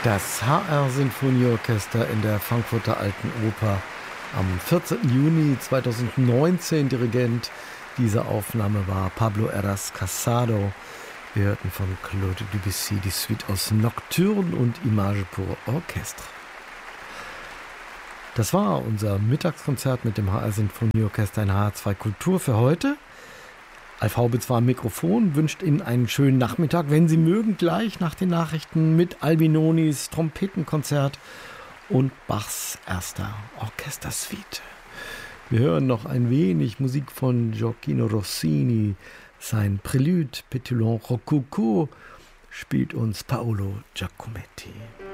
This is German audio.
Das HR-Sinfonieorchester in der Frankfurter Alten Oper am 14. Juni 2019. Dirigent dieser Aufnahme war Pablo Heras Casado. Wir hörten von Claude Debussy die Suite aus Nocturne und Image pour Orchestre. Das war unser Mittagskonzert mit dem HR-Sinfonieorchester in HR2 Kultur für heute. Alf Haubitz war am Mikrofon, wünscht Ihnen einen schönen Nachmittag. Wenn Sie mögen, gleich nach den Nachrichten mit Albinonis Trompetenkonzert und Bachs erster Orchestersuite. Wir hören noch ein wenig Musik von Gioacchino Rossini. Sein Prélude Pétulant Rococo spielt uns Paolo Giacometti.